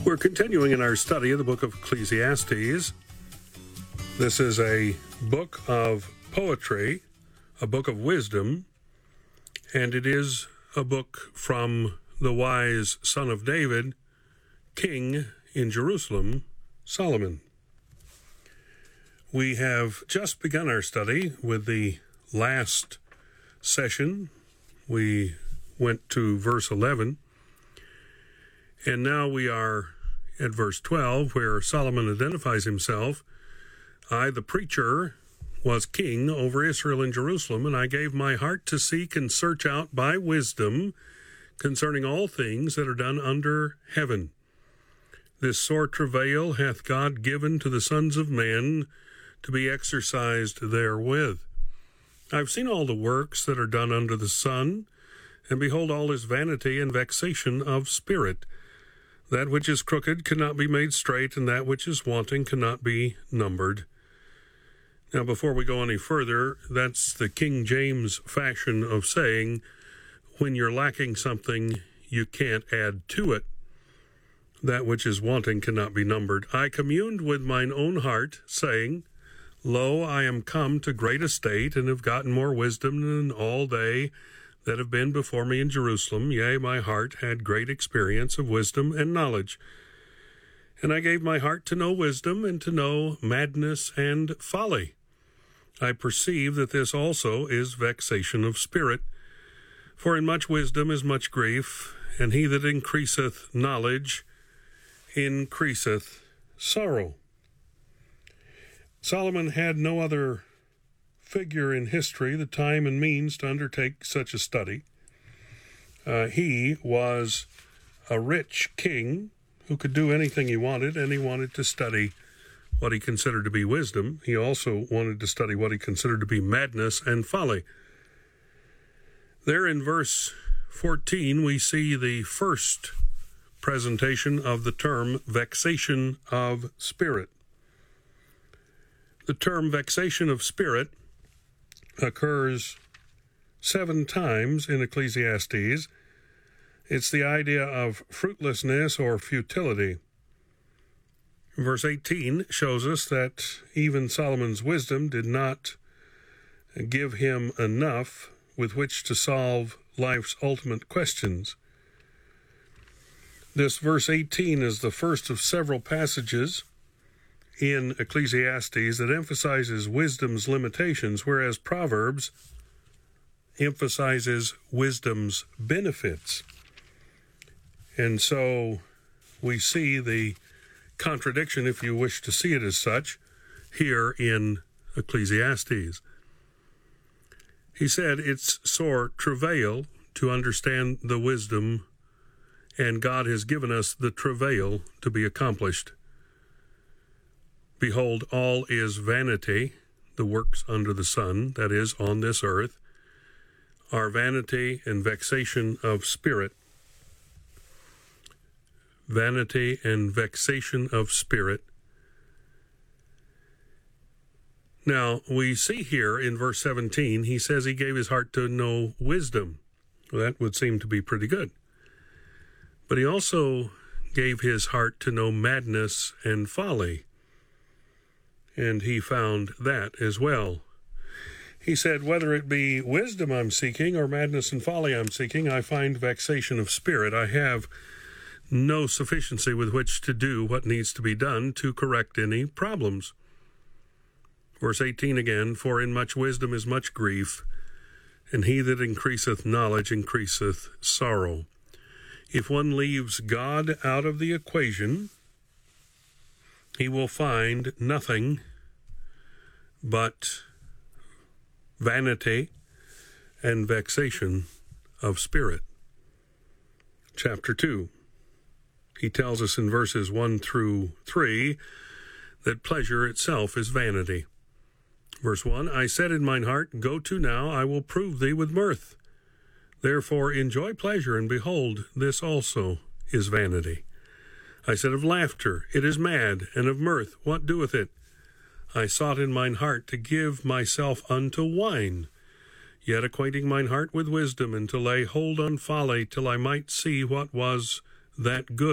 We're continuing in our study of the book of Ecclesiastes. This is a book of poetry, a book of wisdom, and it is a book from the wise son of David, king in Jerusalem, Solomon. We have just begun our study with the last session. We went to verse 11, and now we are at verse 12, where Solomon identifies himself. I, the preacher, was king over Israel and Jerusalem, and I gave my heart to seek and search out by wisdom concerning all things that are done under heaven. This sore travail hath God given to the sons of men to be exercised therewith. I've seen all the works that are done under the sun, and behold, all is vanity and vexation of spirit. That which is crooked cannot be made straight, and that which is wanting cannot be numbered. Now, before we go any further, that's the King James fashion of saying, when you're lacking something, you can't add to it. That which is wanting cannot be numbered. I communed with mine own heart, saying, Lo, I am come to great estate, and have gotten more wisdom than all they that have been before me in Jerusalem. Yea, my heart had great experience of wisdom and knowledge. And I gave my heart to know wisdom, and to know madness and folly. I perceive that this also is vexation of spirit. For in much wisdom is much grief, and he that increaseth knowledge increaseth sorrow. Solomon had no other figure in history the time and means to undertake such a study. He was a rich king who could do anything he wanted, and he wanted to study what he considered to be wisdom. He also wanted to study what he considered to be madness and folly. There in verse 14, we see the first presentation of the term vexation of spirit. The term vexation of spirit occurs 7 times in Ecclesiastes. It's the idea of fruitlessness or futility. Verse 18 shows us that even Solomon's wisdom did not give him enough with which to solve life's ultimate questions. This verse 18 is the first of several passages in Ecclesiastes that emphasizes wisdom's limitations, whereas Proverbs emphasizes wisdom's benefits. And so we see the contradiction, if you wish to see it as such, here in Ecclesiastes. He said it's sore travail to understand the wisdom, and God has given us the travail to be accomplished. Behold, all is vanity, the works under the sun, that is, on this earth, are vanity and vexation of spirit. Vanity and vexation of spirit. Now, we see here in verse 17, he says he gave his heart to know wisdom. Well, that would seem to be pretty good. But he also gave his heart to know madness and folly. And he found that as well. He said, whether it be wisdom I'm seeking or madness and folly I'm seeking, I find vexation of spirit. I have no sufficiency with which to do what needs to be done to correct any problems. Verse 18 again, for in much wisdom is much grief, and he that increaseth knowledge increaseth sorrow. If one leaves God out of the equation, he will find nothing but vanity and vexation of spirit. Chapter 2. He tells us in verses 1 through 3 that pleasure itself is vanity. Verse 1, I said in mine heart, Go to now, I will prove thee with mirth. Therefore enjoy pleasure, and behold, this also is vanity. I said of laughter, It is mad, and of mirth, what doeth it? I sought in mine heart to give myself unto wine, yet acquainting mine heart with wisdom, and to lay hold on folly, till I might see what was that good